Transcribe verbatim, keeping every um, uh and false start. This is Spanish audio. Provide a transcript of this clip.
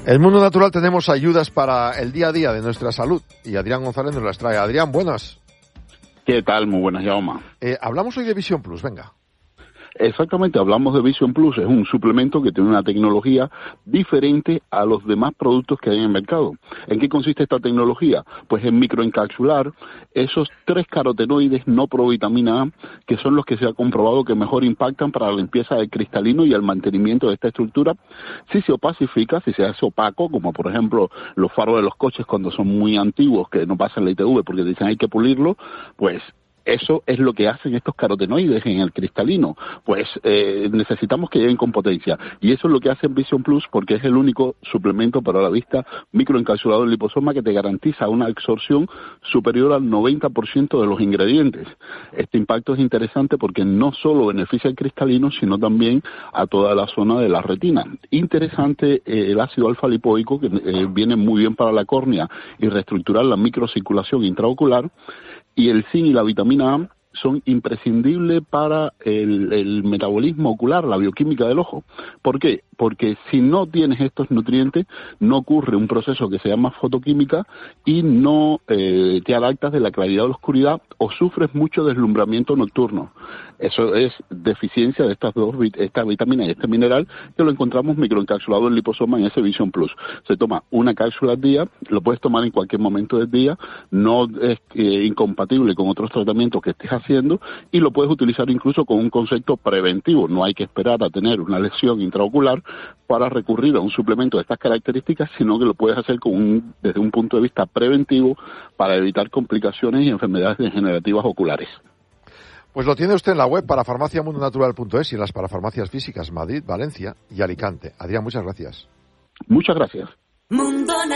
En Mundo Natural tenemos ayudas para el día a día de nuestra salud y Adrián González nos las trae. Adrián, buenas. ¿Qué tal? Muy buenas, Jaume. Eh, hablamos hoy de Vision Plus, venga. Exactamente, hablamos de Vision Plus, es un suplemento que tiene una tecnología diferente a los demás productos que hay en el mercado. ¿En qué consiste esta tecnología? Pues en microencapsular esos tres carotenoides no provitamina A, que son los que se ha comprobado que mejor impactan para la limpieza del cristalino y el mantenimiento de esta estructura. Si se opacifica, si se hace opaco, como por ejemplo los faros de los coches cuando son muy antiguos, que no pasan la I T V porque dicen hay que pulirlo, pues eso es lo que hacen estos carotenoides en el cristalino. Pues eh, necesitamos que lleguen con potencia. Y eso es lo que hace Vision Plus, porque es el único suplemento para la vista microencapsulado en liposoma que te garantiza una absorción superior al noventa por ciento de los ingredientes. Este impacto es interesante porque no solo beneficia al cristalino, sino también a toda la zona de la retina. Interesante eh, el ácido alfa-lipoico, que eh, viene muy bien para la córnea y reestructurar la microcirculación intraocular. Y el zinc y la vitamina A son imprescindibles para el, el metabolismo ocular, la bioquímica del ojo. ¿Por qué? Porque si no tienes estos nutrientes, no ocurre un proceso que se llama fotoquímica y no eh, te adaptas de la claridad o la oscuridad o sufres mucho deslumbramiento nocturno. Eso es deficiencia de estas dos, esta vitamina y este mineral, que lo encontramos microencapsulado en liposoma en ese Vision Plus. Se toma una cápsula al día, lo puedes tomar en cualquier momento del día, no es eh, incompatible con otros tratamientos que estés haciendo y lo puedes utilizar incluso con un concepto preventivo. No hay que esperar a tener una lesión intraocular para recurrir a un suplemento de estas características, sino que lo puedes hacer con un, desde un punto de vista preventivo para evitar complicaciones y enfermedades degenerativas oculares. Pues lo tiene usted en la web para farmacia mundo natural punto es y en las parafarmacias físicas Madrid, Valencia y Alicante. Adrián, muchas gracias. Muchas gracias. Mundo